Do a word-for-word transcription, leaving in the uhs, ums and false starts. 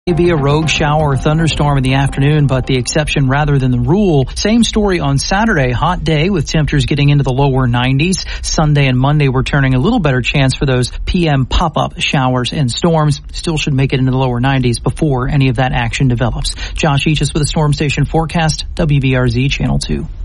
Be a rogue shower or thunderstorm in the afternoon, but the exception rather than the rule. Same story on Saturday. Hot day with temperatures getting into the lower nineties. Sunday and Monday we're turning a little better chance for those P M pop-up showers and storms. Still should make it into the lower nineties before any of that action develops. Josh Eachus with a Storm Station forecast, W B R Z Channel two.